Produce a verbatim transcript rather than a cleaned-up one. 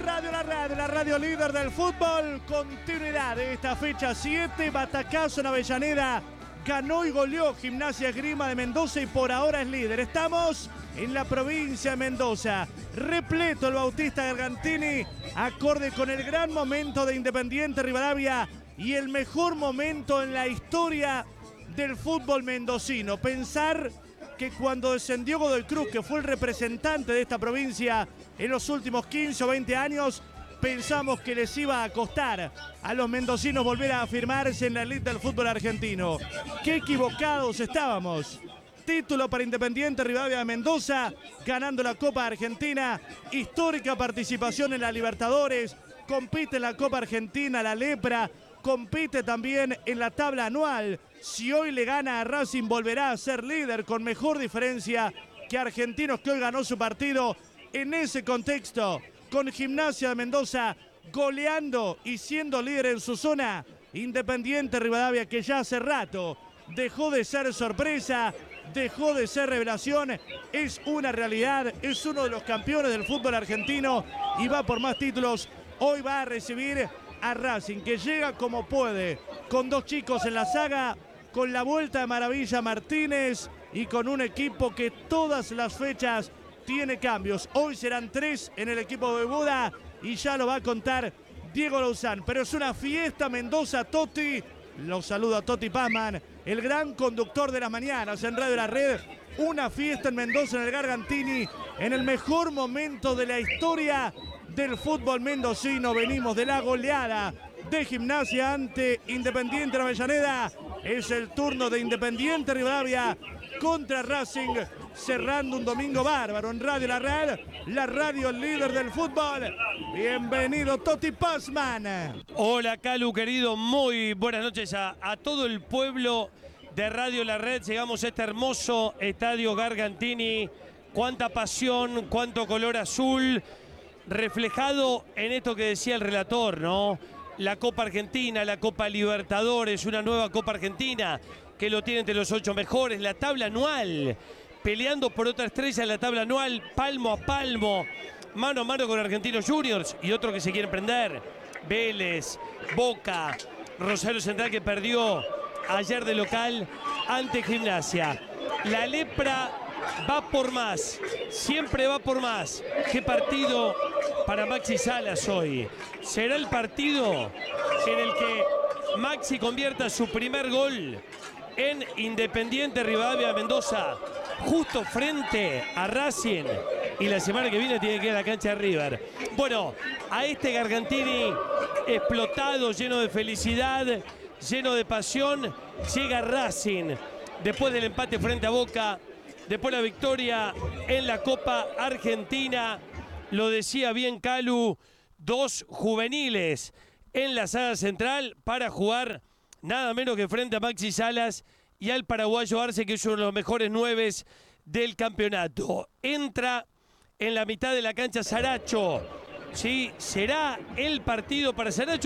Radio La Red, la radio líder del fútbol. Continuidad de esta fecha siete, batacazo en Avellaneda. Ganó y goleó Gimnasia Esgrima de Mendoza y por ahora es líder. Estamos en la provincia de Mendoza. Repleto el Bautista Gargantini, acorde con el gran momento de Independiente Rivadavia y el mejor momento en la historia del fútbol mendocino. Pensar que cuando descendió Godoy Cruz, que fue el representante de esta provincia en los últimos quince o veinte años, pensamos que les iba a costar a los mendocinos volver a afirmarse en la elite del fútbol argentino. ¡Qué equivocados estábamos! Título para Independiente Rivadavia de Mendoza, ganando la Copa Argentina, histórica participación en la Libertadores, compite en la Copa Argentina, la Lepra, compite también en la tabla anual. Si hoy le gana a Racing, volverá a ser líder con mejor diferencia que Argentinos, que hoy ganó su partido. En ese contexto, con Gimnasia de Mendoza goleando y siendo líder en su zona, Independiente Rivadavia, que ya hace rato dejó de ser sorpresa, dejó de ser revelación, es una realidad, es uno de los campeones del fútbol argentino y va por más títulos. Hoy va a recibir a Racing, que llega como puede, con dos chicos en la saga, con la vuelta de Maravilla Martínez y con un equipo que todas las fechas tiene cambios. Hoy serán tres en el equipo de Buda y ya lo va a contar Diego Lozán. Pero es una fiesta Mendoza, Toti. Los saluda Toti Pazman, el gran conductor de las mañanas en Radio La Red. Una fiesta en Mendoza, en el Gargantini, en el mejor momento de la historia del fútbol mendocino. Venimos de la goleada de Gimnasia ante Independiente de Avellaneda. Es el turno de Independiente Rivadavia contra Racing, cerrando un domingo bárbaro en Radio La Red, la radio líder del fútbol. Bienvenido, Toti Pazman. Hola, Calu, querido, muy buenas noches a, a todo el pueblo de Radio La Red. Llegamos a este hermoso estadio Gargantini. Cuánta pasión, cuánto color azul, reflejado en esto que decía el relator, ¿no? La Copa Argentina, la Copa Libertadores, una nueva Copa Argentina que lo tiene entre los ocho mejores, la tabla anual, peleando por otra estrella en la tabla anual, palmo a palmo, mano a mano con Argentinos Juniors y otro que se quiere prender, Vélez, Boca, Rosario Central, que perdió ayer de local ante Gimnasia. La Lepra va por más, siempre va por más. ¿Qué partido para Maxi Salas hoy? Será el partido en el que Maxi convierta su primer gol en Independiente Rivadavia de Mendoza, justo frente a Racing, y la semana que viene tiene que ir a la cancha de River. Bueno, a este Gargantini explotado, lleno de felicidad, lleno de pasión, llega Racing después del empate frente a Boca, después la victoria en la Copa Argentina. Lo decía bien Calu, dos juveniles en la saga central para jugar nada menos que frente a Maxi Salas y al paraguayo Arce, que es uno de los mejores nueves del campeonato. Entra en la mitad de la cancha Saracho. ¿Sí? Será el partido para Saracho.